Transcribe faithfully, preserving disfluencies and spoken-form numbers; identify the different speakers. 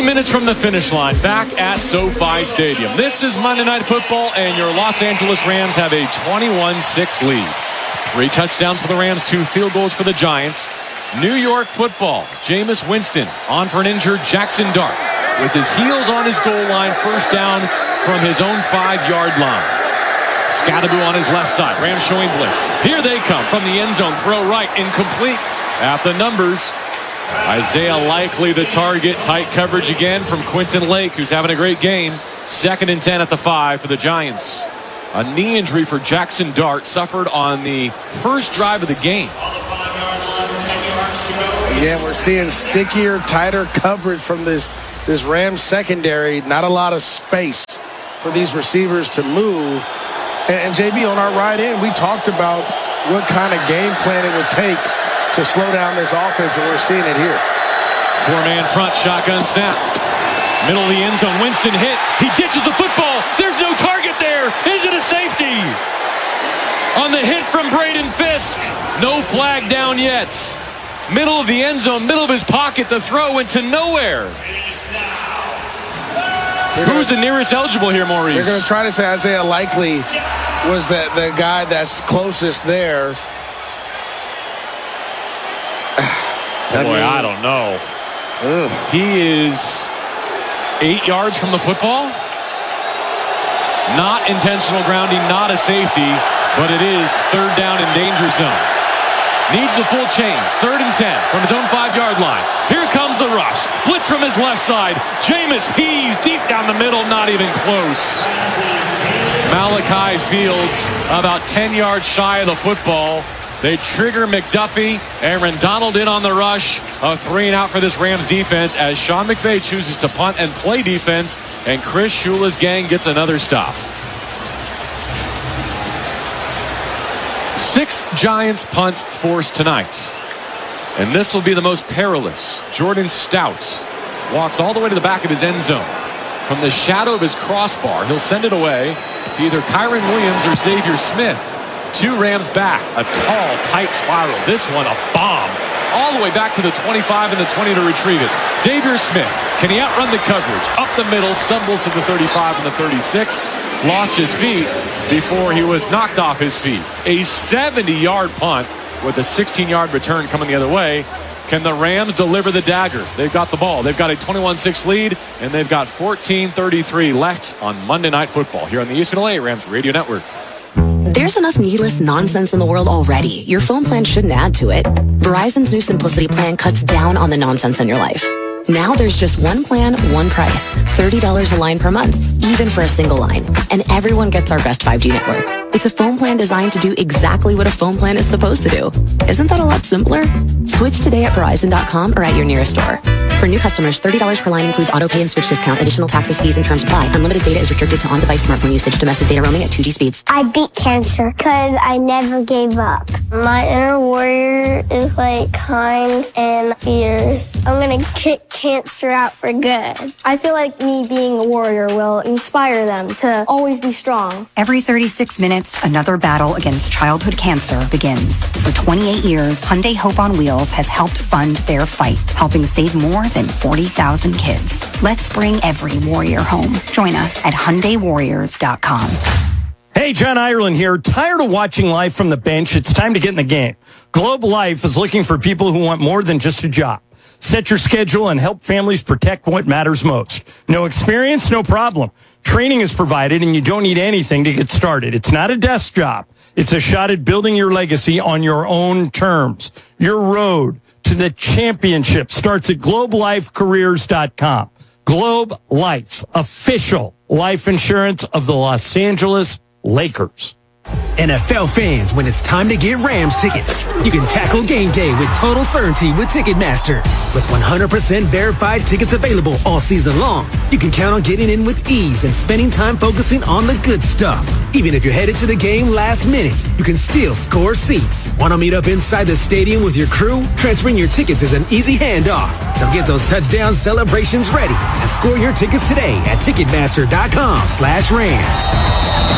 Speaker 1: minutes from the finish line, back at SoFi Stadium. This is Monday Night Football, and your Los Angeles Rams have a twenty-one six lead. Three touchdowns for the Rams, two field goals for the Giants. New York football, Jameis Winston on for an injured Jackson Dart with his heels on his goal line, first down from his own five-yard line. Scatterbo on his left side, Rams showing blitz. Here they come from the end zone, throw right, incomplete. At the numbers, Isaiah Likely the target, tight coverage again from Quentin Lake, who's having a great game. Second and ten at the five for the Giants. A knee injury for Jackson Dart, suffered on the first drive of the game.
Speaker 2: Yeah, we're seeing stickier, tighter coverage from this, this Rams secondary. Not a lot of space for these receivers to move. And, and J B, on our ride in, we talked about what kind of game plan it would take to slow down this offense, and we're seeing it here.
Speaker 1: Four-man front, shotgun snap. Middle of the end zone, Winston hit. He ditches the football. There's no target there. Is it a safety? On the hit from Braden Fisk. No flag down yet. Middle of the end zone, middle of his pocket. The throw went to nowhere. Gonna, Who's the nearest eligible here, Maurice?
Speaker 2: They're going to try to say Isaiah Likely was the, the guy that's closest there.
Speaker 1: I Boy, mean, I don't know. Ugh. He is eight yards from the football. Not intentional grounding, not a safety, but it is third down in danger zone. Needs the full chains. Third and ten from his own five-yard line. Here comes the rush. Blitz from his left side. Jameis heaves deep down the middle, not even close. Malachi Fields about ten yards shy of the football. They trigger McDuffie. Aaron Donald in on the rush. A three and out for this Rams defense as Sean McVay chooses to punt and play defense, and Chris Shula's gang gets another stop. Six Giants punts forced tonight, and this will be the most perilous. Jordan Stout walks all the way to the back of his end zone. From the shadow of his crossbar, he'll send it away to either Kyron Williams or Xavier Smith. Two Rams back, a tall, tight spiral. This one, a bomb. All the way back to the twenty-five and the twenty to retrieve it. Xavier Smith, can he outrun the coverage? Up the middle, stumbles to the thirty-five and the thirty-six. Lost his feet before he was knocked off his feet. A seventy-yard punt with a sixteen-yard return coming the other way. Can the Rams deliver the dagger? They've got the ball. They've got a twenty-one six lead, and they've got fourteen thirty-three left on Monday Night Football here on the East Middle A Rams Radio Network.
Speaker 3: There's enough needless nonsense in the world already. Your phone plan shouldn't add to it. Verizon's new Simplicity plan cuts down on the nonsense in your life. Now there's just one plan, one price. thirty dollars a line per month, even for a single line. And everyone gets our best five G network. It's a phone plan designed to do exactly what a phone plan is supposed to do. Isn't that a lot simpler? Switch today at Verizon dot com or at your nearest store. For new customers, thirty dollars per line includes auto pay and switch discount. Additional taxes, fees, and terms apply. Unlimited data is restricted to on-device smartphone usage. Domestic data roaming at two G speeds.
Speaker 4: I beat cancer because I never gave up. My inner warrior is like kind and fierce. I'm going to kick cancer out for good.
Speaker 5: I feel like me being a warrior will inspire them to always be strong.
Speaker 6: Every thirty-six minutes, another battle against childhood cancer begins. For twenty-eight years, Hyundai Hope on Wheels has helped fund their fight, helping save more than forty thousand kids. Let's bring every warrior home. Join us at Hyundai Warriors dot com.
Speaker 7: Hey, John Ireland here. Tired of watching life from the bench? It's time to get in the game. Globe Life is looking for people who want more than just a job. Set your schedule and help families protect what matters most. No experience? No problem. Training is provided, and you don't need anything to get started. It's not a desk job. It's a shot at building your legacy on your own terms. Your road to the championship starts at globe life careers dot com. Globe Life, official life insurance of the Los Angeles Lakers.
Speaker 8: N F L fans, when it's time to get Rams tickets, you can tackle game day with total certainty with Ticketmaster. With one hundred percent verified tickets available all season long, you can count on getting in with ease and spending time focusing on the good stuff. Even if you're headed to the game last minute, you can still score seats. Want to meet up inside the stadium with your crew? Transferring your tickets is an easy handoff. So get those touchdown celebrations ready and score your tickets today at Ticketmaster dot com slash Rams.